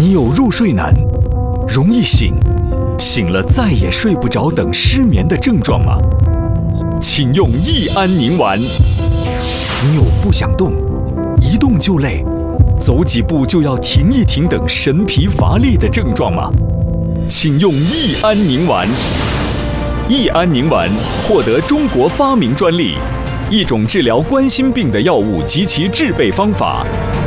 你有入睡难、容易醒、醒了再也睡不着等失眠的症状吗？请用益安宁丸。你有不想动、一动就累、走几步就要停一停等神疲乏力的症状吗？请用益安宁丸。益安宁丸获得中国发明专利，一种治疗冠心病的药物及其制备方法。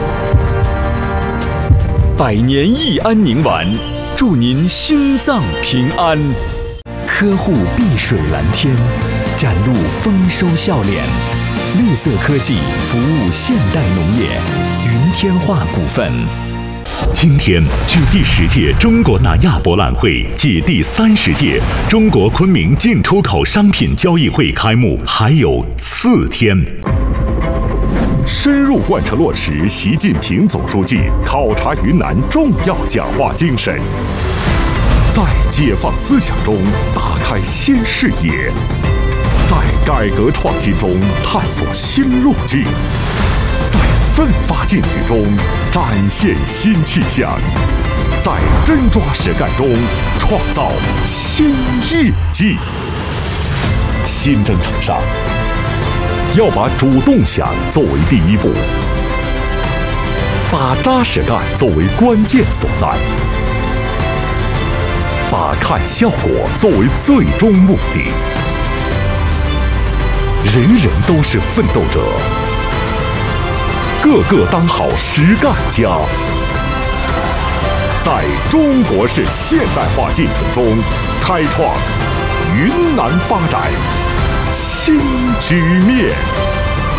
百年益安宁丸，祝您心脏平安。呵护碧水蓝天，展露丰收笑脸。绿色科技服务现代农业，云天化股份。 今天，距第10届中国南亚博览会暨第30届中国昆明进出口商品交易会开幕还有4天。 深入贯彻落实习近平总书记考察云南重要讲话精神，在解放思想中打开新视野，在改革创新中探索新路径，在奋发进取中展现新气象，在真抓实干中创造新业绩。新征程上，要把主动想作为第一步，把扎实干作为关键所在，把看效果作为最终目的。人人都是奋斗者，个个当好实干家。在中国式现代化进程中，开创云南发展新局面。